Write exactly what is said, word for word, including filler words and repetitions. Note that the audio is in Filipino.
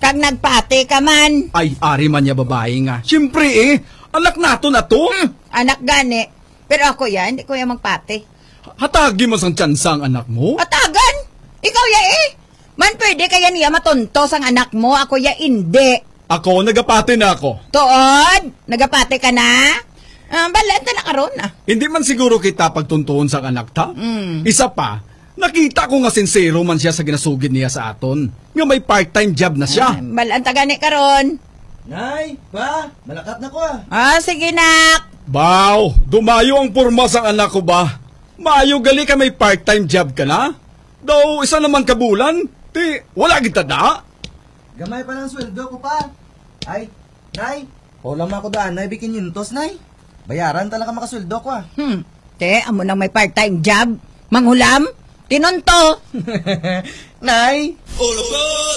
Kag nagpate ka man. Ay, ari man niya babae nga. Siyempre eh, anak nato na to. Hmm, anak gani. Pero ako ya, hindi ko ya magpate. Hatagi mo sang tsansa ang anak mo? Atagan? Ikaw ya eh. Man pwede kaya niya matuntos ang anak mo, ako ya hindi. Ako, nagapate na ako. Tuod, nagapate ka na? Uh, balanta na karon ah. Hindi man siguro kita pagtuntuon sa anak ta. Mm. Isa pa, nakita ko nga sincero man siya sa ginasugid niya sa aton. Nga may part-time job na siya. Ah, balanta gani karon. Nay, pa, malakat na ko ah. Ah, sige nak. Baw, dumayo ang purma sa anak ko ba? Maayo gali ka may part-time job ka na? Daw, isa naman kabulan. Ti, wala kita na. Gamay pa ng sweldo ko pa. Ay, Nay, ulam ako daan, Nay, bikin yuntos, Nay. Bayaran talaga makasweldo ko ah. Hmm, te, amo nang may part-time job. Manghulam? Tinunto. Nay! All about